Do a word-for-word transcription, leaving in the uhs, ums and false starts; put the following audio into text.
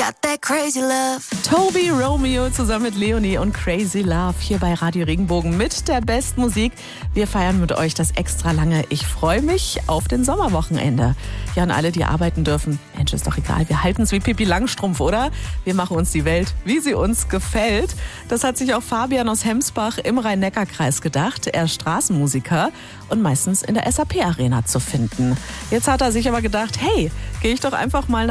got that crazy love. Toby Romeo zusammen mit Leonie und Crazy Love hier bei Radio Regenbogen mit der besten Musik. Wir feiern mit euch das extra lange Ich freue mich auf den Sommerwochenende. Ja, und alle, die arbeiten dürfen, Mensch, ist doch egal, wir halten es wie Pippi Langstrumpf, oder? Wir machen uns die Welt, wie sie uns gefällt. Das hat sich auch Fabian aus Hemsbach im Rhein-Neckar-Kreis gedacht. Er ist Straßenmusiker und meistens in der S A P-Arena zu finden. Jetzt hat er sich aber gedacht, hey, gehe ich doch einfach mal